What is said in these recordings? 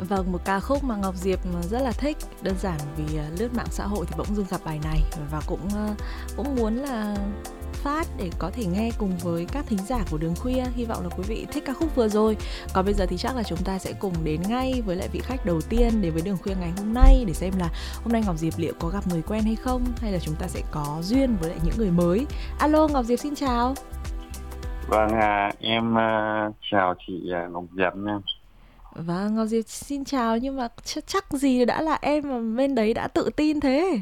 Vâng, một ca khúc mà Ngọc Diệp rất là thích, đơn giản vì lướt mạng xã hội thì bỗng dưng gặp bài này và cũng muốn là phát để có thể nghe cùng với các thính giả của Đường Khuya. Hy vọng là quý vị thích ca khúc vừa rồi. Còn bây giờ thì chắc là chúng ta sẽ cùng đến ngay với lại vị khách đầu tiên đến với Đường Khuya ngày hôm nay để xem là hôm nay Ngọc Diệp liệu có gặp người quen hay không, hay là chúng ta sẽ có duyên với lại những người mới. Alo, Ngọc Diệp xin chào. Vâng, em chào chị Ngọc Diệp nha. Vâng, Ngọc Diệp xin chào, nhưng mà chắc gì đã là em mà bên đấy đã tự tin thế.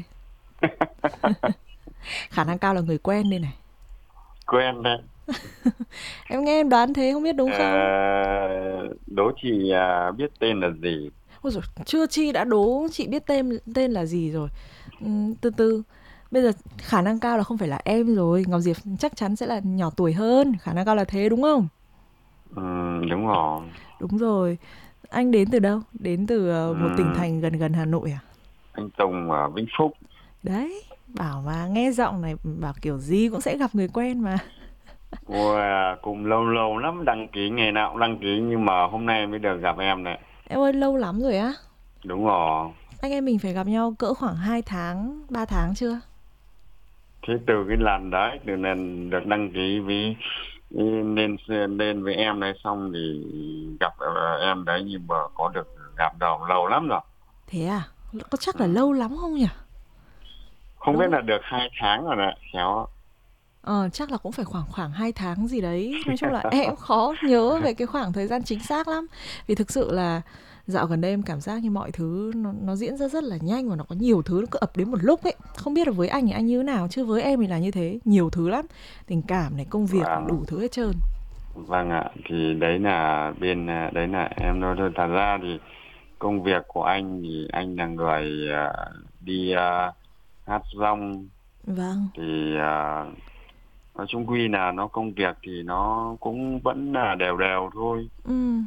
Khả năng cao là người quen đây này. Quen đấy. Em nghe em đoán thế không biết đúng Ờ, không? đố chị biết tên là gì? Ôi dồi, chưa chi đã đố chị biết tên tên là gì rồi. Từ từ. Bây giờ khả năng cao là không phải là em rồi. Ngọc Diệp chắc chắn sẽ là nhỏ tuổi hơn. Khả năng cao là thế đúng không? Đúng rồi. Đúng rồi. Anh đến từ đâu? Đến từ một tỉnh Ừm, thành gần gần Hà Nội à? anh Tùng ở Vĩnh Phúc. Đấy. Bảo mà nghe giọng này bảo kiểu gì cũng sẽ gặp người quen mà. Wow, cùng lâu lâu lắm đăng ký, ngày nào cũng đăng ký nhưng mà hôm nay mới được gặp em này. Em ơi lâu lắm rồi á. Đúng rồi. Anh em mình phải gặp nhau cỡ khoảng 2 tháng, 3 tháng chưa? Thế từ cái lần đấy, từ lần được đăng ký với lên lên với em đấy xong thì gặp em đấy nhưng mà có được gặp đâu lâu lắm rồi. Thế à? Có chắc là Ừ. lâu lắm không nhỉ? Không Đúng biết không? là được 2 tháng rồi nè, khéo. Chắc là cũng phải khoảng khoảng 2 tháng gì đấy. Nói chung là em cũng khó nhớ về cái khoảng thời gian chính xác lắm. Vì thực sự là dạo gần đây em cảm giác như mọi thứ nó diễn ra rất là nhanh và nó có nhiều thứ nó cứ ập đến một lúc ấy. Không biết là với anh thì anh như thế nào chứ với em thì là như thế, nhiều thứ lắm. Tình cảm này, công việc này, đủ Vâng, thứ hết trơn. vâng ạ, thì đấy là đấy là em nói thôi. Thật ra thì công việc của anh thì anh là người đi hát rong, Vâng. thì nói chung quy là nó công việc thì nó cũng vẫn là đều đều thôi. Ừm.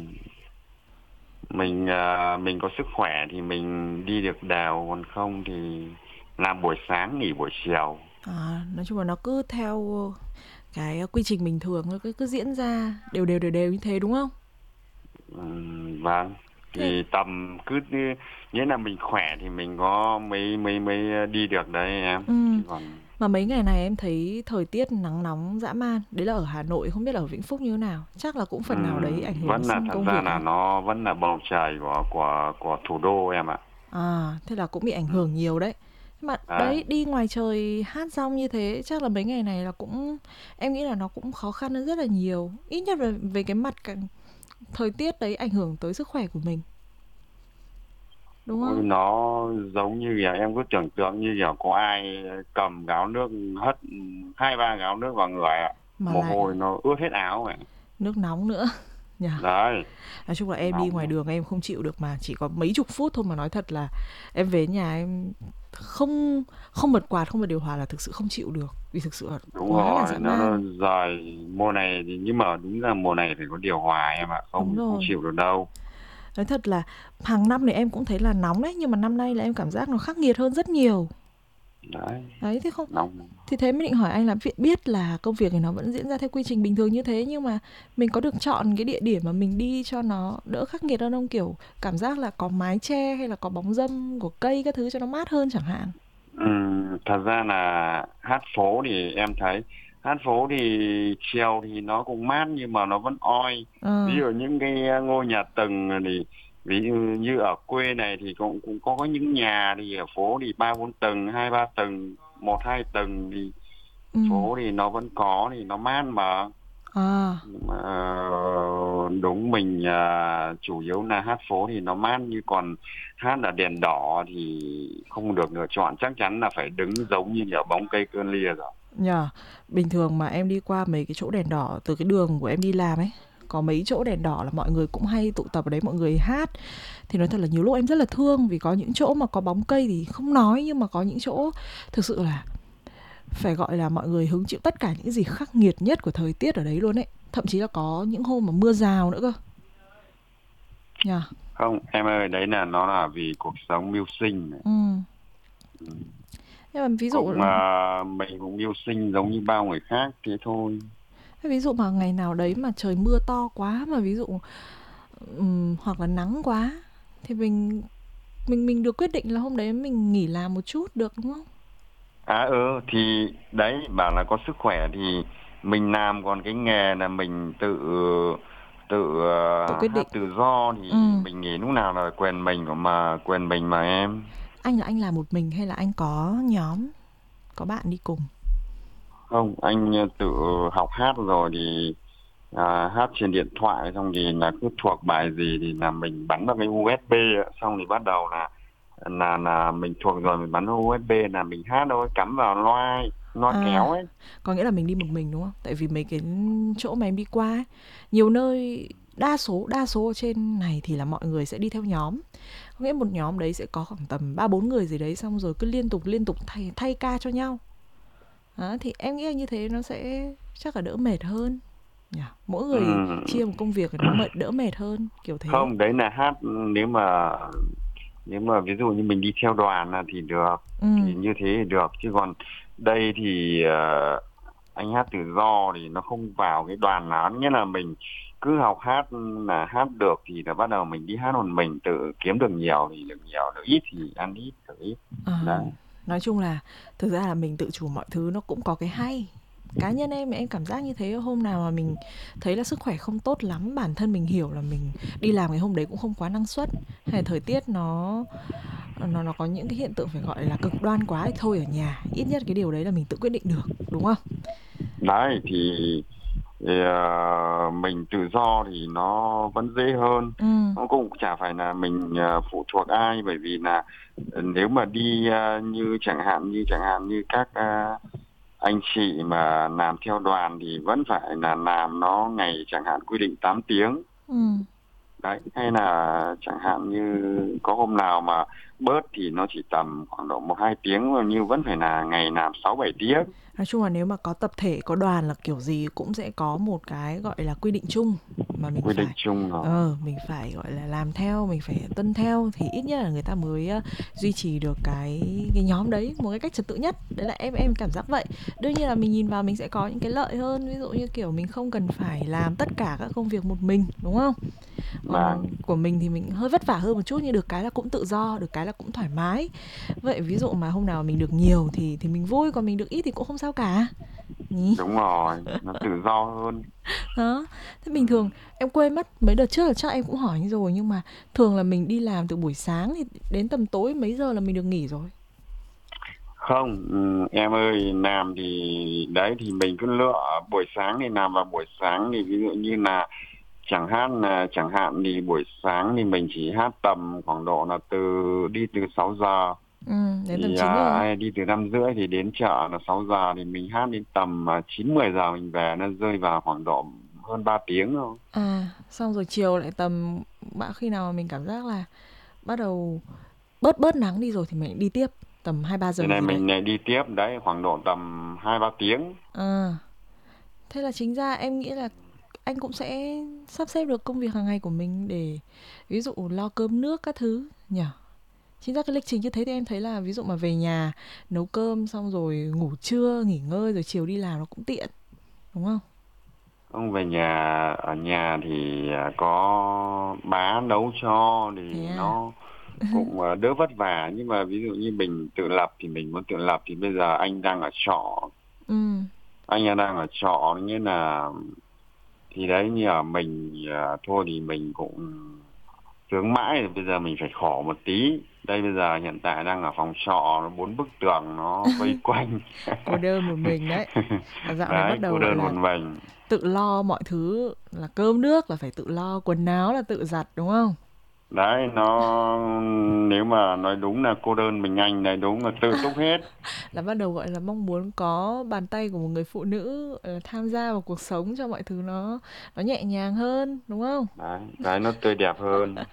Mình có sức khỏe thì mình đi được đều, còn không thì làm buổi sáng nghỉ buổi chiều. Nói chung là nó cứ theo cái quy trình bình thường thôi, cứ diễn ra đều như thế đúng không? Vâng, Thế thì tầm cứ nghĩa là mình khỏe thì mình có mấy mấy mấy đi được đấy em, ừm, chứ còn mà mấy ngày này em thấy thời tiết nắng nóng dã man. Đấy là ở Hà Nội, không biết là ở Vĩnh Phúc như thế nào. Chắc là cũng phần nào đấy ảnh hưởng vẫn là đến thật công ra việc là anh. nó vẫn là bầu trời của thủ đô em ạ. Thế là cũng bị ảnh hưởng Ừm, nhiều đấy. Mà đấy. đấy, đi ngoài trời hát rong như thế chắc là mấy ngày này là cũng em nghĩ là nó cũng khó khăn hơn rất là nhiều. Ít nhất là về cái mặt thời tiết đấy ảnh hưởng tới sức khỏe của mình, đúng Ôi, không? nó giống như kiểu em cứ tưởng tượng như kiểu có ai cầm gáo nước hất 2 3 gáo nước vào người ạ, Mà mồ lại hôi nó ướt hết áo ấy. nước nóng nữa nhỉ. Đấy, Nói chung là em đi nóng ngoài lắm. đường em không chịu được mà, chỉ có mấy chục phút thôi mà nói thật là em về nhà em không không bật quạt, không bật điều hòa là thực sự không chịu được, vì thực sự là Đúng quá là rồi, dã nó man. rời mùa này thì, nhưng mà đúng là mùa này phải có điều hòa em ạ, không Đúng thì không rồi. chịu được đâu. Nói thật là hàng năm thì em cũng thấy là nóng đấy, nhưng mà năm nay là em cảm giác nó khắc nghiệt hơn rất nhiều. Đấy, Đấy, thế không nóng. thì thế mới định hỏi anh là biết là công việc này nó vẫn diễn ra theo quy trình bình thường như thế, nhưng mà mình có được chọn cái địa điểm mà mình đi cho nó đỡ khắc nghiệt hơn không? Kiểu cảm giác là có mái che hay là có bóng râm của cây các thứ cho nó mát hơn chẳng hạn. Thật ra là hát phố thì em thấy hát phố thì chiều thì nó cũng mát nhưng mà nó vẫn oi. Ví Ờ. dụ những cái ngôi nhà tầng thì ví dụ như ở quê này thì cũng cũng có những nhà thì ở phố thì 3 4 tầng, 2 3 tầng, 1 2 tầng thì Ừm. phố thì nó vẫn có thì nó mát mà. À. Nhưng mà đúng mình chủ yếu là hát phố thì nó mát, như còn hát là đèn đỏ thì không được lựa chọn, chắc chắn là phải đứng giống như kiểu bóng cây cơn lia rồi. Nhờ, bình thường mà em đi qua mấy cái chỗ đèn đỏ từ cái đường của em đi làm ấy, có mấy chỗ đèn đỏ là mọi người cũng hay tụ tập ở đấy mọi người hát. Thì nói thật là nhiều lúc em rất là thương vì có những chỗ mà có bóng cây thì không nói, nhưng mà có những chỗ thực sự là phải gọi là mọi người hứng chịu tất cả những gì khắc nghiệt nhất của thời tiết ở đấy luôn ấy. Thậm chí là có những hôm mà mưa rào nữa cơ. Nhờ. Không em ơi, đấy là nó là vì cuộc sống mưu sinh này. Ừ. Ừ. Nhưng mà ví dụ Cũng mình cũng mưu sinh giống như bao người khác thế thôi. ví dụ mà ngày nào đấy mà trời mưa to quá mà ví dụ hoặc là nắng quá thì mình được quyết định là hôm đấy mình nghỉ làm một chút được, đúng không? Thì đấy bảo là có sức khỏe thì mình làm, còn cái nghề là mình tự tự Tự quyết hát định. tự do thì Ừm, mình nghĩ lúc nào là quyền mình mà em. anh là anh làm một mình hay là anh có nhóm, có bạn đi cùng? Không, anh tự học hát rồi thì hát trên điện thoại, xong thì là cứ thuộc bài gì thì là mình bắn vào cái USB ạ. Xong thì bắt đầu là mình thuộc rồi mình bắn vào USB là mình hát thôi, cắm vào loa loa À, kéo ấy. có nghĩa là mình đi một mình, đúng không? Tại vì mấy cái chỗ mà em đi qua ấy, nhiều nơi đa số ở trên này thì là mọi người sẽ đi theo nhóm. Có nghĩa một nhóm đấy sẽ có khoảng tầm 3 4 người gì đấy, xong rồi cứ liên tục thay ca cho nhau. Đó, thì em nghĩ là như thế nó sẽ chắc là đỡ mệt hơn nhỉ. Mỗi người Ừm, chia một công việc thì nó đỡ mệt hơn, kiểu thế. Không, đấy là hát nếu mà ví dụ như mình đi theo đoàn là thì được, Ừ. thì như thế thì được, chứ còn đây thì anh hát tự do thì nó không vào cái đoàn nào, nghĩa là mình cứ học hát là hát được thì là bắt đầu mình đi hát một mình, tự kiếm được nhiều thì được nhiều, được ít thì ăn ít, được ít. À, Đấy. nói chung là thực ra là mình tự chủ mọi thứ nó cũng có cái hay. Cá nhân em cảm giác như thế, hôm nào mà mình thấy là sức khỏe không tốt lắm, bản thân mình hiểu là mình đi làm cái hôm đấy cũng không quá năng suất, hay là thời tiết nó có những cái hiện tượng phải gọi là cực đoan quá thì thôi ở nhà. Ít nhất cái điều đấy là mình tự quyết định được, đúng không? Đấy thì mình tự do thì nó vẫn dễ hơn, Ừ, nó cũng chả phải là mình phụ thuộc ai, bởi vì là nếu mà đi như chẳng hạn như các anh chị mà làm theo đoàn thì vẫn phải là làm nó ngày chẳng hạn quy định 8 tiếng. ừ. Đấy, hay là chẳng hạn như có hôm nào mà bớt thì nó chỉ tầm khoảng độ 1 2 tiếng, nhưng vẫn phải là ngày làm 6 7 tiếng. Nói chung là nếu mà có tập thể, có đoàn là kiểu gì cũng sẽ có một cái gọi là quy định chung mà Quy định chung rồi. mình phải gọi là làm theo, mình phải tuân theo thì ít nhất là người ta mới duy trì được cái nhóm đấy một cái cách trật tự nhất. Đấy là em cảm giác vậy. Đương nhiên là mình nhìn vào mình sẽ có những cái lợi hơn, ví dụ như kiểu mình không cần phải làm tất cả các công việc một mình, đúng không? Và Của mình thì mình hơi vất vả hơn một chút, nhưng được cái là cũng tự do, được cái là cũng thoải mái. Vậy ví dụ mà hôm nào mình được nhiều thì mình vui, còn mình được ít thì cũng không sao cả. Nhỉ? đúng rồi, nó tự do hơn. Đó. Thế Ừ. bình thường em quên mất mấy đợt trước là chắc em cũng hỏi như rồi, nhưng mà thường là mình đi làm từ buổi sáng thì đến tầm tối mấy giờ là mình được nghỉ rồi? Không, em ơi, làm thì đấy thì mình cứ lựa buổi sáng thì làm vào buổi sáng, thì ví dụ như là chẳng hạn thì buổi sáng thì mình chỉ hát tầm khoảng độ là đi từ 6 giờ, Ừ, đến tầm thì 9 giờ. hay đi từ 5 rưỡi thì đến chợ là 6 giờ, thì mình hát đến tầm 9 10 giờ mình về, nó rơi vào khoảng độ hơn 3 tiếng thôi. À, xong rồi chiều lại tầm bạn khi nào mà mình cảm giác là bắt đầu bớt bớt nắng đi rồi thì mình đi tiếp tầm 2 3 giờ Thì này gì đấy. mình lại đi tiếp đấy khoảng độ tầm 2 3 tiếng. À, thế là chính ra em nghĩ là anh cũng sẽ sắp xếp được công việc hàng ngày của mình để ví dụ lo cơm nước các thứ nhỉ. Chính ra cái lịch trình như thế thì em thấy là ví dụ mà về nhà nấu cơm xong rồi ngủ trưa nghỉ ngơi rồi chiều đi làm nó cũng tiện, đúng không? Không, về nhà ở nhà thì có bá nấu cho Thế thì à? nó cũng đỡ vất vả, nhưng mà ví dụ như mình tự lập thì mình muốn tự lập, thì bây giờ anh đang ở trọ, Ừ. nghĩa là thì đấy, như ở mình thôi thì mình cũng sướng mãi rồi, bây giờ mình phải khổ một tí. Đây bây giờ hiện tại đang ở phòng trọ, nó 4 bức tường nó vây quanh. Cô đơn một mình đấy. Và dạo này bắt Đấy, đầu cô gọi đơn một là mình. tự lo mọi thứ, là cơm nước là phải tự lo, quần áo là tự giặt, đúng không? Đấy, nếu mà nói đúng là cô đơn mình anh này, đúng là tự túc hết. Là bắt đầu gọi là mong muốn có bàn tay của một người phụ nữ tham gia vào cuộc sống cho mọi thứ nó nhẹ nhàng hơn, đúng không? Đấy, nó tươi đẹp hơn.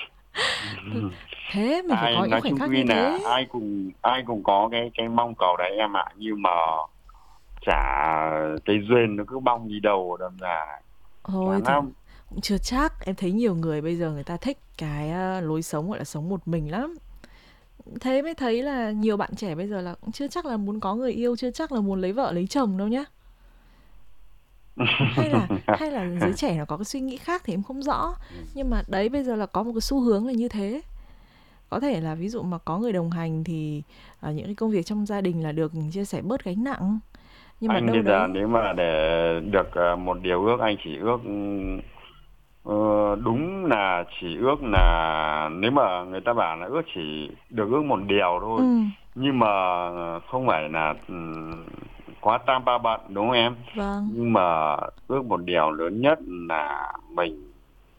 Thế mình phải Ai có những nói khoảnh chung khắc quy như là thế. ai cũng có cái mong cầu đấy em ạ, nhưng mà chả, cái duyên nó cứ bong đi đâu đâm ra Thôi chán thì lắm. cũng chưa chắc, em thấy nhiều người bây giờ người ta thích cái lối sống gọi là sống một mình lắm. Thế mới thấy là nhiều bạn trẻ bây giờ là cũng chưa chắc là muốn có người yêu, chưa chắc là muốn lấy vợ lấy chồng đâu nhá. Hay là giới trẻ nó có cái suy nghĩ khác thì em không rõ. Nhưng mà đấy, bây giờ là có một cái xu hướng là như thế. Có thể là ví dụ mà có người đồng hành thì những cái công việc trong gia đình là được chia sẻ bớt gánh nặng. Nhưng mà Anh đâu bây giờ đấy. nếu mà để được một điều ước, anh chỉ ước ờ, đúng là chỉ ước là nếu mà người ta bảo là ước chỉ được ước một điều thôi, Ừ, nhưng mà không phải là quá tam ba bận, đúng không em? vâng. Nhưng mà ước một điều lớn nhất là mình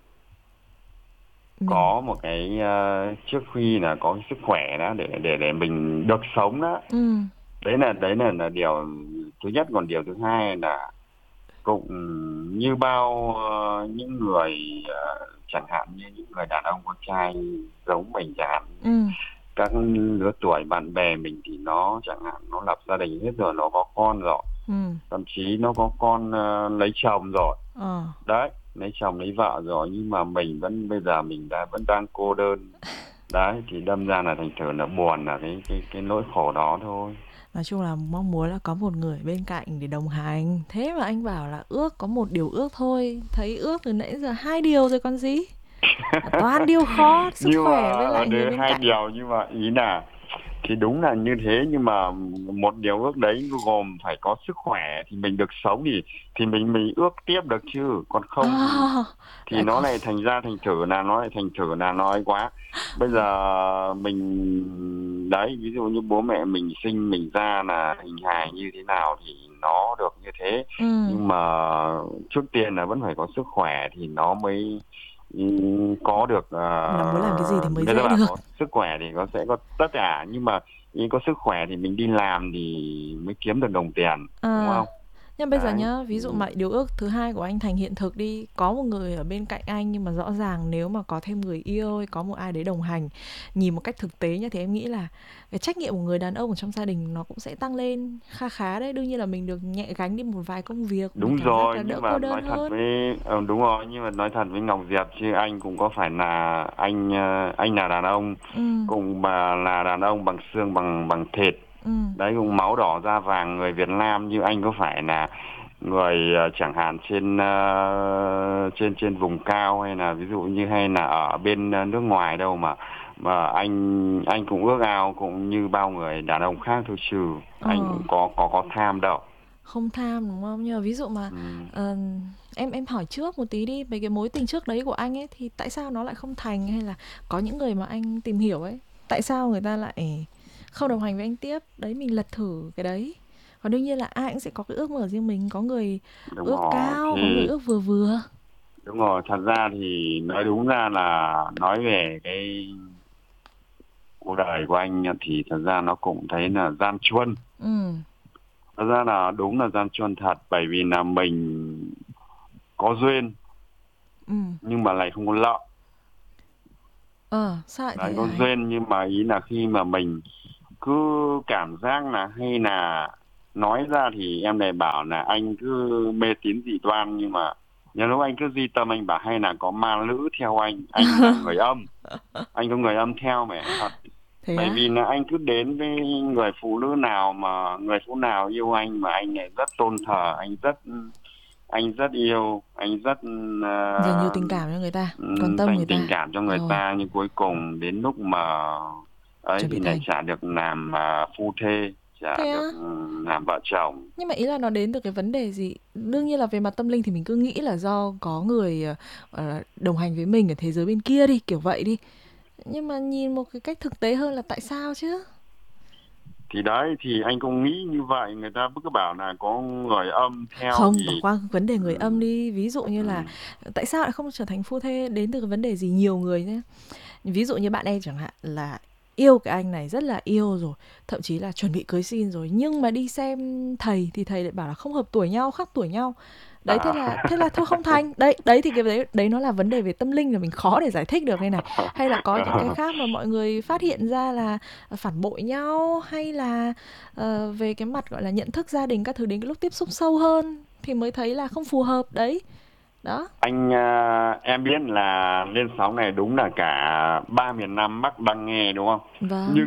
Mình. có một cái trước khi là có cái sức khỏe đó để mình được sống đó. Ừ, Đấy là điều thứ nhất. Còn điều thứ hai là cũng như bao những người chẳng hạn như những người đàn ông con trai giống mình chẳng hạn, ừ, các lứa tuổi bạn bè mình thì nó chẳng hạn nó lập gia đình hết rồi, nó có con rồi, ừ, thậm chí nó có con lấy chồng rồi. ờ. Đấy, lấy chồng lấy vợ rồi, nhưng mà mình vẫn bây giờ mình vẫn đang cô đơn. Đấy thì đâm ra là thành thử là buồn là cái nỗi khổ đó thôi. Nói chung là mong muốn là có một người bên cạnh để đồng hành. Thế mà anh bảo là ước có một điều ước thôi. Thấy ước từ nãy giờ hai điều rồi còn gì. Toàn điều khó, sức Nhưng mà khỏe với ở lại người đây bên hai cạnh. điều, nhưng mà ý là thì đúng là như thế, nhưng mà một điều ước đấy gồm phải có sức khỏe thì mình được sống, thì mình ước tiếp được chứ, còn không À, thì lại nó còn. lại thành ra thành thử là nó ấy quá. Bây giờ mình đấy, ví dụ như bố mẹ mình sinh mình ra là hình hài như thế nào thì nó được như thế, Ừ, nhưng mà trước tiên là vẫn phải có sức khỏe thì nó mới có được là muốn làm cái gì thì mới người ta dễ bảo được. có sức khỏe thì có sẽ có tất cả, nhưng mà có sức khỏe thì mình đi làm thì mới kiếm được đồng tiền, đúng À, không? nhưng bây giờ Đấy nhá, ví thì dụ mà điều ước thứ hai của anh thành hiện thực đi, có một người ở bên cạnh anh, nhưng mà rõ ràng nếu mà có thêm người yêu hay có một ai đấy đồng hành, nhìn một cách thực tế nhá, thì em nghĩ là cái trách nhiệm của người đàn ông ở trong gia đình nó cũng sẽ tăng lên kha khá đấy. Đương nhiên là mình được nhẹ gánh đi một vài công việc, mình đúng cảm giác rồi, là đỡ nhưng mà cô đơn nói thật hơn. với đúng rồi, nhưng mà nói thật với Ngọc Diệp chứ anh cũng có phải là anh là đàn ông, Ừ, cũng mà là đàn ông bằng xương bằng bằng thịt. ừ, Đấy, cũng máu đỏ da vàng người Việt Nam, như anh có phải là người chẳng hạn trên trên trên vùng cao, hay là ví dụ như hay là ở bên nước ngoài đâu mà anh cũng ước ao cũng như bao người đàn ông khác thôi, chứ anh ờ. cũng có tham đâu. Không tham, đúng không? Nhưng mà ví dụ mà, Ừ. ờ, em hỏi trước một tí đi, về cái mối tình trước đấy của anh ấy thì tại sao nó lại không thành, hay là có những người mà anh tìm hiểu ấy, tại sao người ta lại không đồng hành với anh tiếp? Đấy, mình lật thử cái đấy. Còn đương nhiên là ai cũng sẽ có cái ước mơ riêng mình, có người Đúng ước rồi, cao, có người thì ước vừa vừa. đúng rồi, thật ra thì nói đúng ra là nói về cái cuộc đời của anh thì thật ra nó cũng thấy là gian truân. Ừm, Thật ra là đúng là gian truân thật, bởi vì là mình có duyên ừm. nhưng mà lại không có lợi. Sao lại Đấy, thế có hả anh? duyên nhưng mà ý là khi mà mình cứ cảm giác là, hay là nói ra thì em này bảo là anh cứ mê tín dị đoan, nhưng mà nhiều lúc anh cứ duy tâm, anh bảo hay là có ma nữ theo anh là người âm, anh có người âm theo mẹ thật. Thế Bởi á? vì là anh cứ đến với người phụ nữ nào mà người phụ nào yêu anh mà anh lại rất tôn thờ, anh rất yêu, anh rất Dành nhiều tình cảm cho người ta, quan tâm người dành tình ta. cảm cho người Rồi, ta, nhưng cuối cùng đến lúc mà ấy chuẩn bị thì lại thành. chả được làm phu thê, chả Thế được á? làm vợ chồng. Nhưng mà ý là nó đến từ cái vấn đề gì? Đương nhiên là về mặt tâm linh thì mình cứ nghĩ là do có người đồng hành với mình ở thế giới bên kia đi, kiểu vậy đi. Nhưng mà nhìn một cái cách thực tế hơn là tại sao chứ? Thì đấy, thì anh cũng nghĩ như vậy, người ta cứ bảo là có người âm theo Không, bỏ thì qua vấn đề người âm ừm, đi. Ví dụ như là ừm, tại sao lại không trở thành phu thê, đến từ cái vấn đề gì, nhiều người nhé. Ví dụ như bạn em chẳng hạn là yêu cái anh này rất là yêu rồi, thậm chí là chuẩn bị cưới xin rồi, nhưng mà đi xem thầy thì thầy lại bảo là không hợp tuổi nhau, khác tuổi nhau. Đấy, thế là thôi không thành. Đấy thì cái đấy nó là vấn đề về tâm linh, là mình khó để giải thích được đây này. Hay là có những cái khác mà mọi người phát hiện ra là phản bội nhau, hay là về cái mặt gọi là nhận thức gia đình các thứ, đến cái lúc tiếp xúc sâu hơn thì mới thấy là không phù hợp đấy. Đó. em biết là lên sóng này đúng là cả ba miền Nam Bắc đang nghe, đúng không? Vâng. Nhưng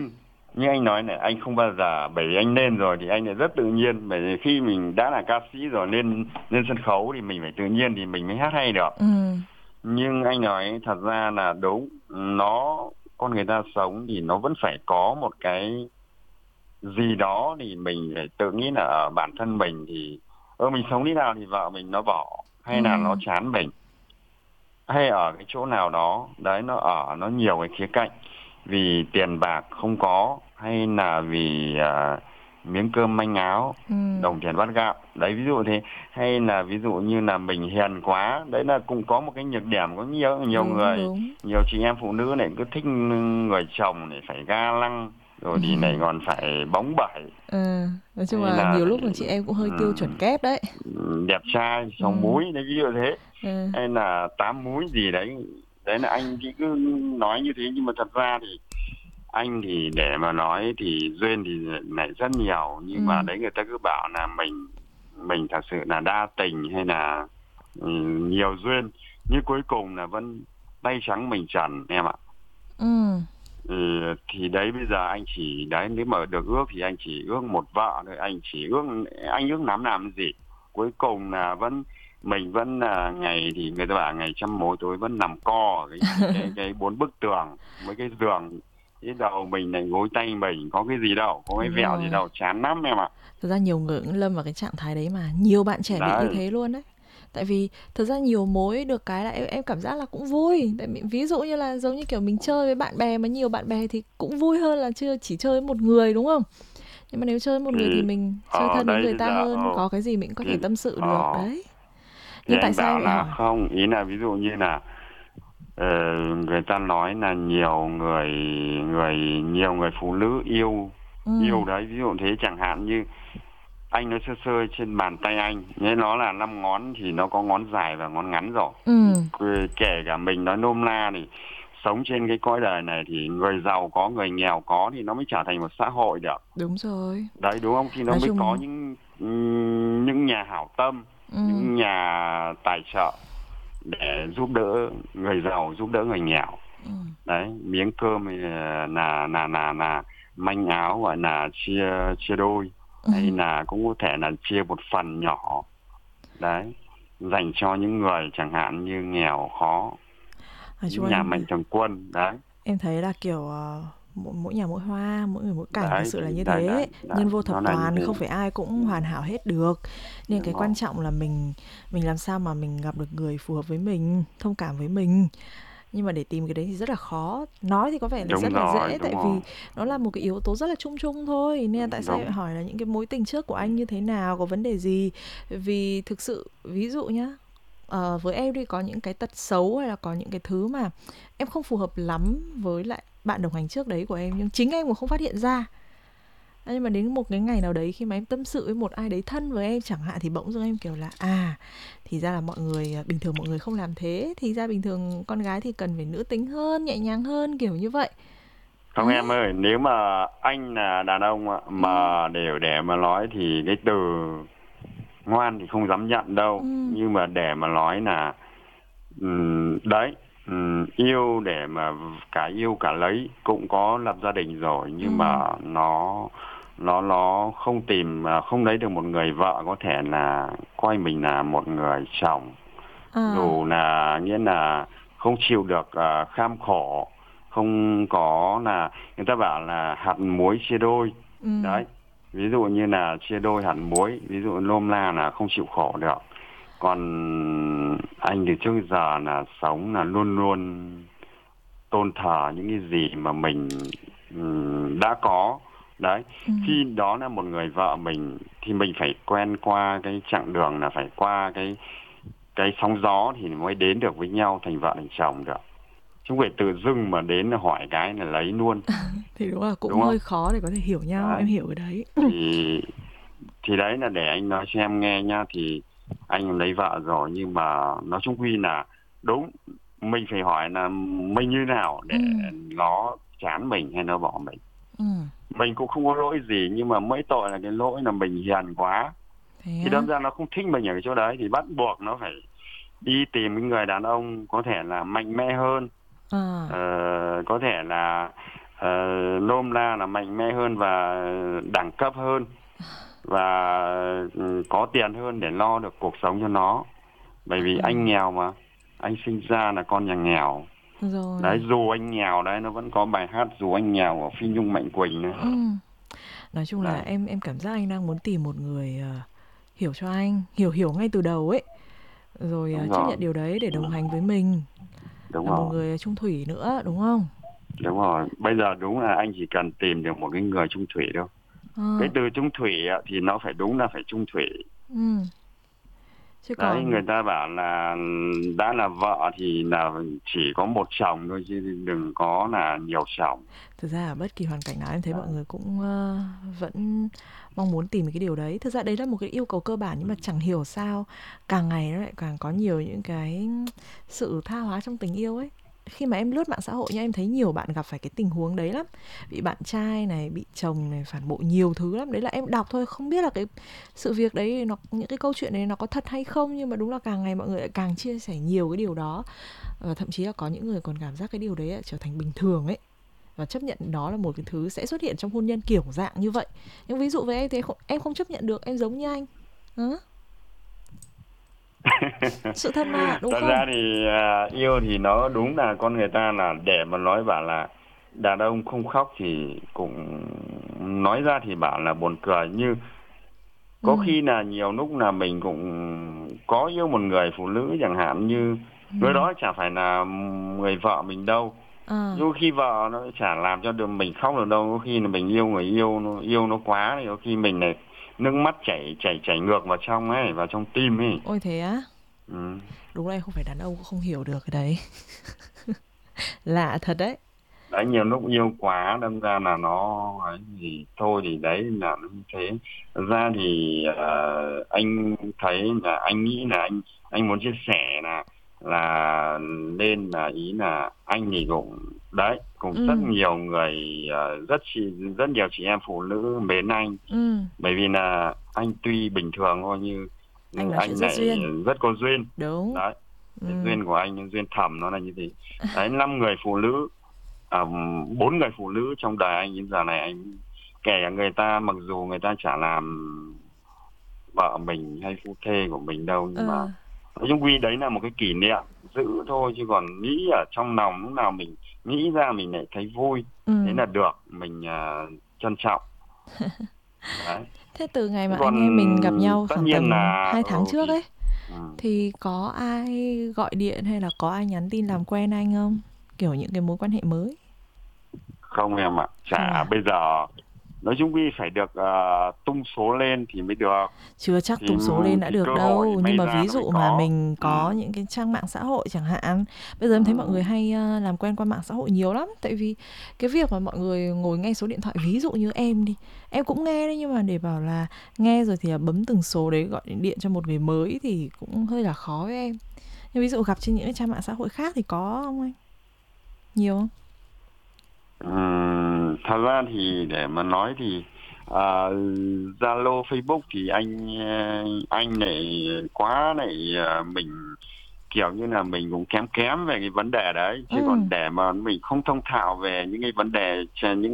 như anh nói này, anh không bao giờ, bởi vì anh lên rồi thì anh lại rất tự nhiên, bởi vì khi mình đã là ca sĩ rồi lên lên sân khấu thì mình phải tự nhiên thì mình mới hát hay được. Ừ. Nhưng anh nói thật ra là đúng, con người ta sống thì nó vẫn phải có một cái gì đó thì mình phải tự nghĩ là ở bản thân mình thì mình sống thế nào thì vợ mình nó bỏ Ừ. hay là nó chán mình, hay ở cái chỗ nào đó đấy, nó nhiều cái khía cạnh, vì tiền bạc không có, hay là vì miếng cơm manh áo, Ừ. đồng tiền bát gạo đấy, ví dụ thế. Hay là ví dụ như là mình hiền quá, đấy là cũng có một cái nhược điểm. Có nhiều nhiều Đúng người, đúng. nhiều chị em phụ nữ này cứ thích người chồng này phải ga lăng, rồi thì này còn phải bóng bẩy, Ừ. Nói chung hay là là nhiều phải lúc là chị em cũng hơi tiêu chuẩn ừm, kép đấy. đẹp trai Ừ. 6 múi đấy, ví dụ thế. Ừ. Hay là 8 múi gì đấy. Đấy là anh thì cứ nói như thế, nhưng mà thật ra thì anh thì để mà nói thì duyên thì lại rất nhiều, nhưng mà Ừ. đấy người ta cứ bảo là mình thật sự là đa tình hay là nhiều duyên, nhưng cuối cùng là vẫn tay trắng mình trần em ạ. Ừ. Ừ, thì đấy bây giờ anh chỉ đấy, nếu mà được ước thì anh chỉ ước một vợ thôi, anh ước làm gì, cuối cùng là mình vẫn là ngày thì người ta bảo ngày trăm mối tối vẫn nằm co ở cái bốn bức tường với cái giường, cái đầu mình này gối tay mình, có cái gì đâu, có cái Đúng vẹo gì rồi. đâu, chán lắm em ạ. Thực ra nhiều người cũng lâm vào cái trạng thái đấy mà, nhiều bạn trẻ bị như Đấy. thế luôn đấy. Tại vì thực ra nhiều mối được cái là em cảm giác là cũng vui. Tại vì ví dụ như là giống như kiểu mình chơi với bạn bè mà nhiều bạn bè thì cũng vui hơn là chưa chỉ chơi với một người, đúng không? Nhưng mà nếu chơi với một người thì Thì mình chơi ở thân với đây người bây ta giờ hơn, có cái gì mình cũng có thì thể tâm sự được ờ đấy. thì Nhưng tại anh sao em bảo lại là hỏi? không, ý là ví dụ như là Ờ, người ta nói là nhiều người phụ nữ yêu Ừ. yêu đấy, ví dụ thế, chẳng hạn như anh nói sơ sơ trên bàn tay anh nhé, nó là 5 ngón thì nó có ngón dài và ngón ngắn rồi. Ừ. Kể cả mình nói nôm na thì sống trên cái cõi đời này thì người giàu có, người nghèo có thì nó mới trở thành một xã hội được. Đúng rồi. Đấy, đúng không? Thì nó Nói mới có chung. những nhà hảo tâm, Ừ. những nhà tài trợ để giúp đỡ người giàu, giúp đỡ người nghèo. Ừ. Đấy, miếng cơm thì là manh áo, gọi là chia chia đôi, Ừ. hay là cũng có thể là chia một phần nhỏ đấy, dành cho những người chẳng hạn như nghèo khó, Nói chung những nhà em mạnh thường quân đấy. em thấy là kiểu mỗi nhà mỗi hoa, mỗi người mỗi cảnh, thực Đấy sự là thì như đấy đấy thế. đấy, Nhân vô thập nó là như toàn, thế. không phải ai cũng Ừ, hoàn hảo hết được. Nên cái đúng rồi. quan trọng là mình làm sao mà mình gặp được người phù hợp với mình, thông cảm với mình. Nhưng mà để tìm cái đấy thì rất là khó. Nói thì có vẻ là Đúng rất là rồi, dễ, đúng tại rồi. vì nó là một cái yếu tố rất là chung chung thôi. Nên là tại sao em Đúng. hỏi là những cái mối tình trước của anh như thế nào, có vấn đề gì? Vì thực sự ví dụ nhá, với em đi có những cái tật xấu hay là có những cái thứ mà em không phù hợp lắm với lại bạn đồng hành trước đấy của em, nhưng chính em cũng không phát hiện ra. Nhưng mà đến một cái ngày nào đấy khi mà em tâm sự với một ai đấy thân với em chẳng hạn, thì bỗng dưng em kiểu là thì ra là mọi người bình thường mọi người không làm thế, thì ra bình thường con gái thì cần phải nữ tính hơn, nhẹ nhàng hơn, kiểu như vậy. Không Đấy. em ơi, nếu mà anh là đàn ông ạ, Ừ. mà để mà nói thì cái từ ngoan thì không dám nhận đâu, Ừ. nhưng mà để mà nói là đấy, yêu để mà cả yêu cả lấy, cũng có lập gia đình rồi, Ừ. nhưng mà nó không tìm, không lấy được một người vợ có thể là coi mình là một người chồng, À. dù là nghĩa là không chịu được kham khổ, không có là, người ta bảo là hạt muối chia đôi Ừ. đấy, ví dụ như là chia đôi hạt muối, ví dụ nôm na là không chịu khổ được. Còn anh từ trước giờ là sống là luôn luôn tôn thờ những cái gì mà mình đã có đấy. Ừ. Khi đó là một người vợ mình thì mình phải quen qua cái chặng đường, là phải qua cái sóng gió thì mới đến được với nhau thành vợ thành chồng được, chứ không phải tự dưng mà đến là hỏi cái là lấy luôn, Thì đúng là cũng đúng không? hơi khó để có thể hiểu nhau, Đấy em hiểu cái đấy. thì đấy là để anh nói cho em nghe nhá, thì anh lấy vợ rồi, nhưng mà nói chung quy là đúng, mình phải hỏi là mình như nào Ừ. để nó chán mình hay nó bỏ mình. Ừ. Mình cũng không có lỗi gì, nhưng mà mỗi tội là cái lỗi là mình hiền quá, Thế thì á? đâm ra nó không thích mình ở cái chỗ đấy, thì bắt buộc nó phải đi tìm cái người đàn ông có thể là mạnh mẽ hơn, À. có thể là nôm na là mạnh mẽ hơn và đẳng cấp hơn và có tiền hơn để lo được cuộc sống cho nó. Bởi vì anh nghèo mà, anh sinh ra là con nhà nghèo. Đấy, Rồi. dù anh nghèo đấy, nó vẫn có bài hát Dù Anh Nghèo của Phi Nhung Mạnh Quỳnh nữa. Nói chung là Đấy, em cảm giác anh đang muốn tìm một người hiểu cho anh, hiểu hiểu ngay từ đầu ấy, rồi đúng chấp rồi, nhận điều đấy để đồng hành với mình, đúng là một rồi, người chung thủy nữa, đúng không? đúng rồi. Bây giờ đúng là anh chỉ cần tìm được một cái người chung thủy đâu. Cái Ờ, từ chung thủy thì nó phải đúng là phải chung thủy. ừm, chứ Đấy, còn người ta bảo là đã là vợ thì là chỉ có một chồng thôi chứ đừng có là nhiều chồng. thực ra ở bất kỳ hoàn cảnh nào em thấy mọi Đấy. người cũng vẫn mong muốn tìm cái điều đấy. Thực ra đấy là một cái yêu cầu cơ bản, nhưng mà chẳng hiểu sao càng ngày nó lại càng có nhiều những cái sự tha hóa trong tình yêu ấy. Khi mà em lướt mạng xã hội nha, em thấy nhiều bạn gặp phải cái tình huống đấy lắm. Bị bạn trai này, bị chồng này phản bội nhiều thứ lắm. Đấy là em đọc thôi, không biết là cái sự việc đấy, những cái câu chuyện đấy nó có thật hay không, nhưng mà đúng là càng ngày mọi người lại càng chia sẻ nhiều cái điều đó. Và thậm chí là có những người còn cảm giác cái điều đấy trở thành bình thường ấy, và chấp nhận đó là một cái thứ sẽ xuất hiện trong hôn nhân kiểu dạng như vậy. Nhưng ví dụ với em thì em không chấp nhận được, em giống như anh đó. Sự thật mà, đúng Thật không? ra thì yêu thì nó đúng là con người ta là để mà nói bảo là đàn ông không khóc thì cũng nói ra thì bảo là buồn cười, như có Ừ. khi là nhiều lúc là mình cũng có yêu một người phụ nữ chẳng hạn, như người Ừ. đó chả phải là người vợ mình đâu. À. Đôi khi vợ nó chả làm cho được mình khóc được đâu, có khi là mình yêu người yêu nó quá thì có khi mình này nước mắt chảy chảy chảy ngược vào trong ấy, vào trong tim ấy. Ôi thế á? Ừ. Đúng là em không phải đàn ông cũng không hiểu được cái đấy. Lạ thật đấy. Đấy, nhiều lúc yêu quá đâm ra là nó ấy thì thôi thì đấy là nó như thế. Thật ra thì anh thấy là anh nghĩ là anh muốn chia sẻ là nên là ý là anh thì cũng đấy cũng rất Ừ. nhiều người, rất nhiều chị em phụ nữ mến anh. Ừ. Bởi vì là anh tuy bình thường thôi, như Anh như nói chuyện anh rất này duyên. rất có duyên. Đúng. Đấy, cái Ừ. duyên của anh, những duyên thầm nó là như thế. Đấy, 5 người phụ nữ, à, 4 người phụ nữ trong đời anh đến giờ này, anh kể cả người ta mặc dù người ta chả làm vợ mình hay phu thê của mình đâu, nhưng mà Ờ. nói chung quy đấy là một cái kỷ niệm giữ thôi, chứ còn nghĩ ở trong lòng lúc nào mình nghĩ ra mình lại thấy vui, thế Ừ. là được, mình trân trọng. Đấy, Thế từ ngày chứ mà còn anh em mình gặp nhau tất khoảng nhiên tầm là 2 tháng trước thì ấy, thì có ai gọi điện hay là có ai nhắn tin làm quen anh không? Kiểu những cái mối quan hệ mới. không em ạ, Không chả à? bây giờ nói chung quy phải được tung số lên thì mới được, Chưa chắc thì tung số lên đã thì được cơ hội đâu, nhưng may mà ra ví nó mới dụ mà có. mình Ừ. có những cái trang mạng xã hội chẳng hạn. Bây giờ em thấy mọi người Ừ. hay làm quen qua mạng xã hội nhiều lắm. Tại vì cái việc mà mọi người ngồi nghe số điện thoại, ví dụ như em đi, em cũng nghe đấy, nhưng mà để bảo là nghe rồi thì bấm từng số đấy gọi điện cho một người mới thì cũng hơi là khó với em. Nhưng ví dụ gặp trên những cái trang mạng xã hội khác thì có không anh? Nhiều không? Thật ra thì để mà nói thì Zalo, Facebook thì anh này quá này, mình kiểu như là mình cũng kém kém về cái vấn đề đấy, chứ Ừ. còn để mà mình không thông thạo về những cái vấn đề trên những